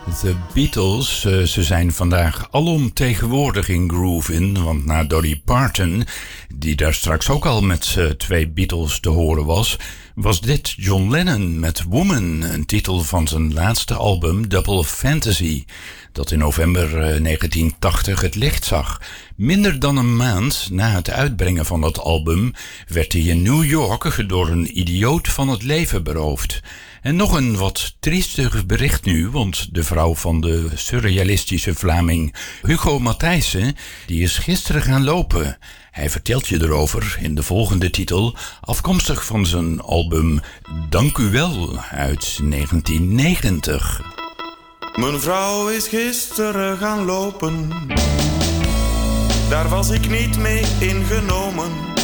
De Beatles, ze zijn vandaag alomtegenwoordig in groovin, want na Dolly Parton, die daar straks ook al met 2 Beatles te horen was dit John Lennon met Woman, een titel van zijn laatste album Double Fantasy, dat in november 1980 het licht zag. Minder dan een maand na het uitbrengen van dat album werd hij in New York door een idioot van het leven beroofd. En nog een wat triestig bericht nu, want de vrouw van de surrealistische Vlaming Hugo Matthijssen, die is gisteren gaan lopen. Hij vertelt je erover in de volgende titel, afkomstig van zijn album Dank u wel uit 1990. Mijn vrouw is gisteren gaan lopen, daar was ik niet mee ingenomen.